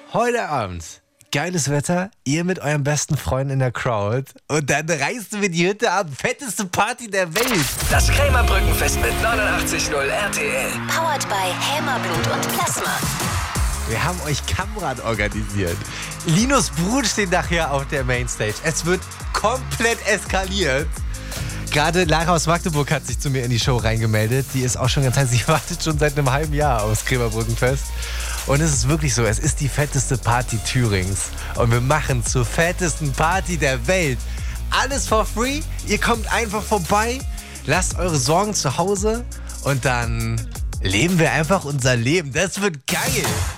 Heute Abend, geiles Wetter, ihr mit eurem besten Freund in der Crowd und dann reißt wir die Hütte ab, fetteste Party der Welt. Das Krämer-Brückenfest mit 89.0 RTL. Powered by Hämmerblut und Plasma. Wir haben euch Kamerad organisiert. Linus Brut steht nachher auf der Mainstage. Es wird komplett eskaliert. Gerade Lara aus Magdeburg hat sich zu mir in die Show reingemeldet. Die ist auch schon ganz heiß. Sie wartet schon seit einem halben Jahr aufs Krämerbrückenfest. Und es ist wirklich so, es ist die fetteste Party Thürings. Und wir machen zur fettesten Party der Welt. Alles for free. Ihr kommt einfach vorbei, lasst eure Sorgen zu Hause und dann leben wir einfach unser Leben. Das wird geil.